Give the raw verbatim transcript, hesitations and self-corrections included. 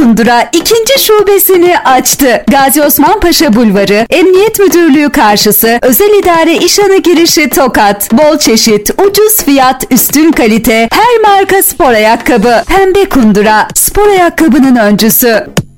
Kundura ikinci şubesini açtı. Gazi Osman Paşa Bulvarı, Emniyet Müdürlüğü karşısı, Özel İdare İşhanı girişi Tokat. Bol çeşit, ucuz fiyat, üstün kalite, her marka spor ayakkabı. Pembe Kundura, spor ayakkabının öncüsü.